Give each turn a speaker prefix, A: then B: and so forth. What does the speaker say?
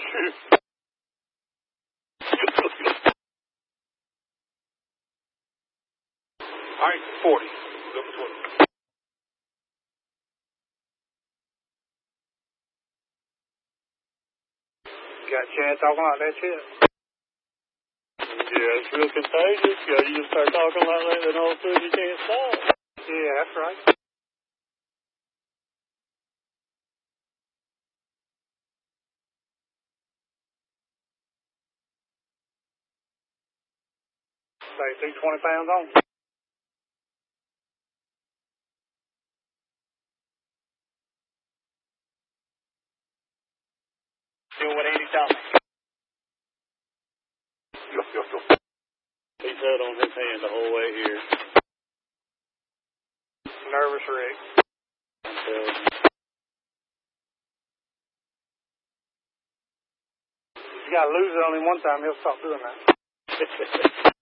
A: All right, 40. Go for 20.
B: Got a chance talking like that shit?
A: Yeah, it's real contagious. Yeah, you just start talking like that, and all of a sudden you can't stop.
B: Yeah, that's right. Say 220 pounds on.
A: Doing what Andy taught me. Go. He's held on his hand the whole way here.
B: Nervous Rick. You gotta lose it on him one time, he'll stop doing that.